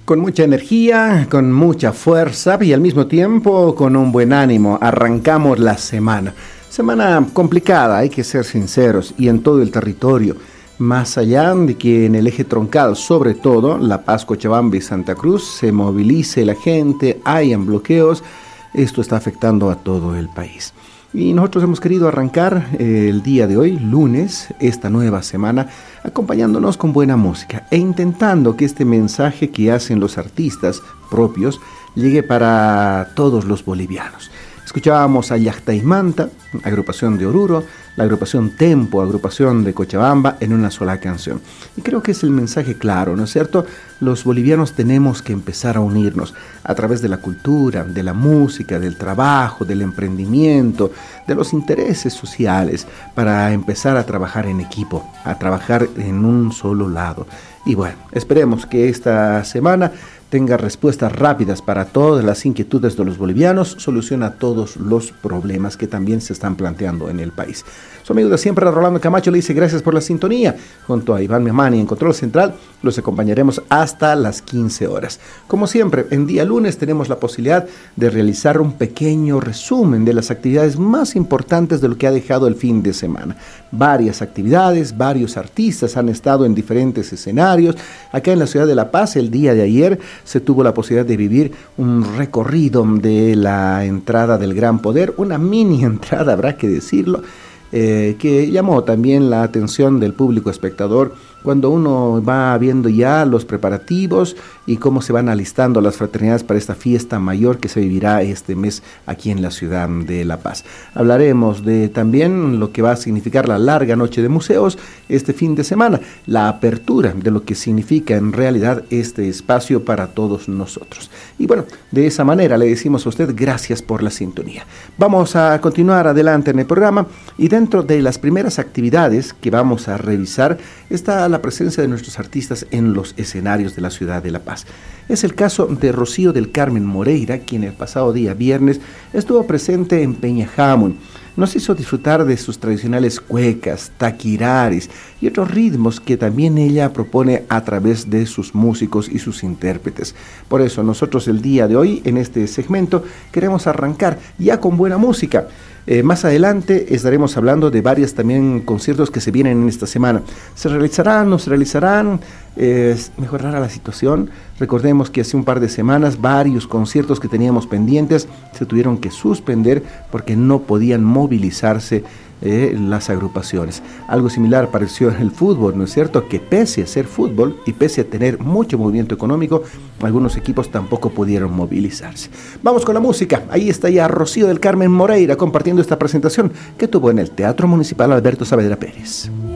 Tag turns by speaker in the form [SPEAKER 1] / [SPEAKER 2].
[SPEAKER 1] Con mucha energía, con mucha fuerza y al mismo tiempo con un buen ánimo arrancamos la semana. Semana complicada, hay que ser sinceros, y en todo el territorio. Más allá de que en el eje troncal, sobre todo, La Paz, Cochabamba y Santa Cruz, se movilice la gente, hayan bloqueos, esto está afectando a todo el país. Y nosotros hemos querido arrancar el día de hoy, lunes, esta nueva semana, acompañándonos con buena música e intentando que este mensaje que hacen los artistas propios llegue para todos los bolivianos. Escuchábamos a Llactaymanta, agrupación de Oruro, la agrupación Tempo, agrupación de Cochabamba, en una sola canción. Y creo que es el mensaje claro, ¿no es cierto? Los bolivianos tenemos que empezar a unirnos a través de la cultura, de la música, del trabajo, del emprendimiento, de los intereses sociales, para empezar a trabajar en equipo, a trabajar en un solo lado. Y bueno, esperemos que esta semana tenga respuestas rápidas para todas las inquietudes de los bolivianos, soluciona todos los problemas que también se están planteando en el país. Su amigo de siempre, Rolando Camacho, le dice gracias por la sintonía. Junto a Iván Memani en Control Central, los acompañaremos hasta las 15 horas. Como siempre, en día lunes tenemos la posibilidad de realizar un pequeño resumen de las actividades más importantes de lo que ha dejado el fin de semana. Varias actividades, varios artistas han estado en diferentes escenarios. Acá en la ciudad de La Paz, el día de ayer, se tuvo la posibilidad de vivir un recorrido de la entrada del Gran Poder, una mini entrada, habrá que decirlo, que llamó también la atención del público espectador cuando uno va viendo ya los preparativos y cómo se van alistando las fraternidades para esta fiesta mayor que se vivirá este mes aquí en la ciudad de La Paz. Hablaremos de también lo que va a significar la larga noche de museos este fin de semana, la apertura de lo que significa en realidad este espacio para todos nosotros. Y bueno, de esa manera le decimos a usted gracias por la sintonía. Vamos a continuar adelante en el programa y dentro de las primeras actividades que vamos a revisar está la presencia de nuestros artistas en los escenarios de la ciudad de La Paz. Es el caso de Rocío del Carmen Moreira, quien el pasado día viernes estuvo presente en Peñajamón. Nos hizo disfrutar de sus tradicionales cuecas, taquiraris y otros ritmos que también ella propone a través de sus músicos y sus intérpretes. Por eso nosotros el día de hoy en este segmento queremos arrancar ya con buena música. Más adelante estaremos hablando de varios también conciertos que se vienen en esta semana. ¿Se realizarán? ¿No se realizarán? ¿Mejorará la situación? Recordemos que hace un par de semanas varios conciertos que teníamos pendientes se tuvieron que suspender porque no podían movilizarse las agrupaciones. Algo similar pareció en el fútbol, ¿no es cierto? Que pese a ser fútbol y pese a tener mucho movimiento económico, algunos equipos tampoco pudieron movilizarse. Vamos con la música. Ahí está ya Rocío del Carmen Moreira compartiendo esta presentación que tuvo en el Teatro Municipal Alberto Saavedra Pérez.